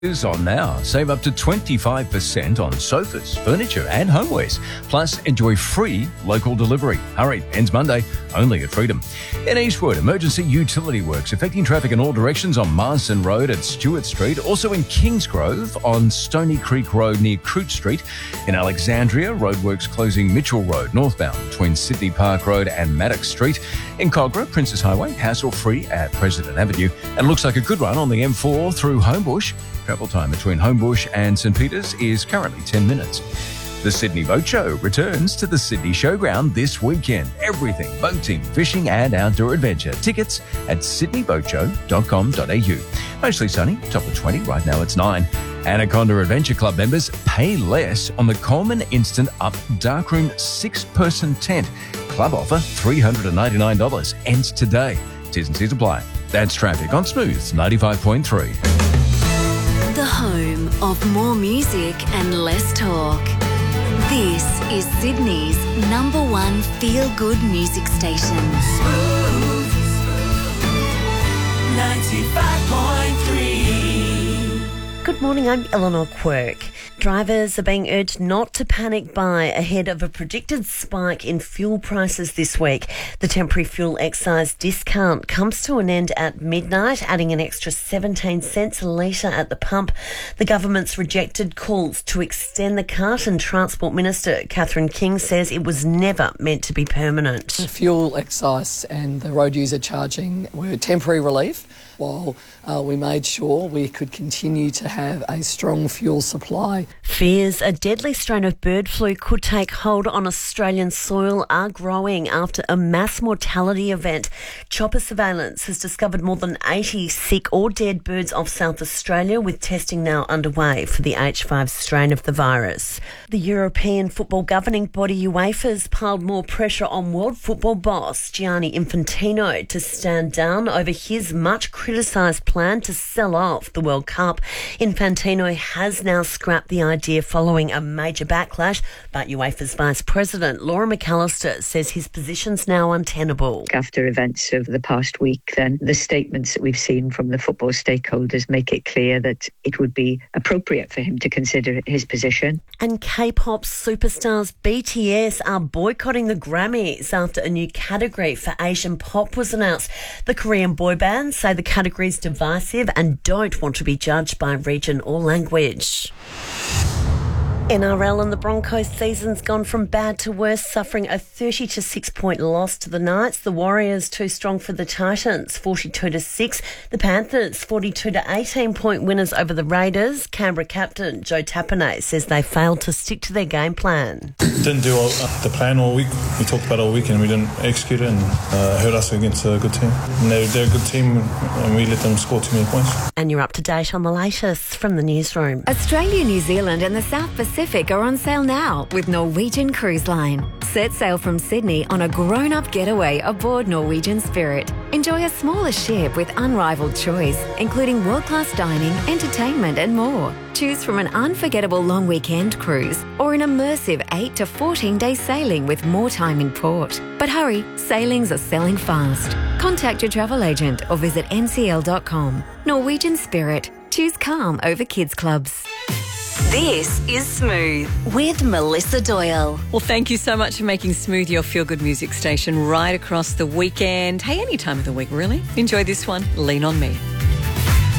Is on now. Save up to 25% on sofas, furniture and homewares. Plus, enjoy free local delivery. Hurry, ends Monday, only at Freedom. In Eastwood, emergency utility works affecting traffic in all directions on Marsden Road at Stewart Street. Also in Kingsgrove on Stony Creek Road near Croot Street. In Alexandria, roadworks closing Mitchell Road northbound between Sydney Park Road and Maddox Street. In Cogra, Princess Highway, hassle-free at President Avenue. And looks like a good run on the M4 through Homebush. Travel time between Homebush and St Peters is currently 10 minutes. The Sydney Boat Show returns to the Sydney Showground this weekend. Everything boating, fishing and outdoor adventure. Tickets at sydneyboatShow.com.au. Mostly sunny, top of 20. Right now it's 9. Anaconda Adventure Club members pay less on the Coleman Instant Up Darkroom 6-person tent. Club offer $399. Ends today. T's and C's apply. That's traffic on Smooth 95.3. The home of more music and less talk. This is Sydney's #1 feel-good music station. Smooth 95.3. Good morning, I'm Eleanor Quirk. Drivers are being urged not to panic buy ahead of a predicted spike in fuel prices this week. The temporary fuel excise discount comes to an end at midnight, adding an extra 17 cents a litre at the pump. The government's rejected calls to extend the cut, and Transport Minister Catherine King says it was never meant to be permanent. The fuel excise and the road user charging were temporary relief, while we made sure we could continue to have a strong fuel supply. Fears a deadly strain of bird flu could take hold on Australian soil are growing after a mass mortality event. Chopper surveillance has discovered more than 80 sick or dead birds off South Australia, with testing now underway for the H5 strain of the virus. The European football governing body UEFA has piled more pressure on world football boss Gianni Infantino to stand down over his much criticised plan to sell off the World Cup. Infantino has now scrapped the idea following a major backlash, but UEFA's Vice President Laura McAllister says his position's now untenable. After events of the past week, then the statements that we've seen from the football stakeholders make it clear that it would be appropriate for him to consider his position. And K-pop superstars BTS are boycotting the Grammys after a new category for Asian pop was announced. The Korean boy bands say the category is divisive and don't want to be judged by region or language. NRL and the Broncos season's gone from bad to worse, suffering a 30-6 point loss to the Knights. The Warriors too strong for the Titans, 42-6. The Panthers 42-18 point winners over the Raiders. Canberra captain Joe Tapine says they failed to stick to their game plan. Didn't do the plan all week. We talked about it all week and we didn't execute it, and hurt us against a good team. And they're a good team and we let them score too many points. And you're up to date on the latest from the newsroom. Australia, New Zealand and the South Pacific are on sale now with Norwegian Cruise Line. Set sail from Sydney on a grown-up getaway aboard Norwegian Spirit. Enjoy a smaller ship with unrivaled choice, including world-class dining, entertainment and more. Choose from an unforgettable long weekend cruise or an immersive 8 to 14-day sailing with more time in port. But hurry, sailings are selling fast. Contact your travel agent or visit ncl.com. Norwegian Spirit. Choose calm over kids clubs. This is Smooth with Melissa Doyle. Well, thank you so much for making Smooth your feel-good music station right across the weekend. Hey, any time of the week, really. Enjoy this one. Lean on Me.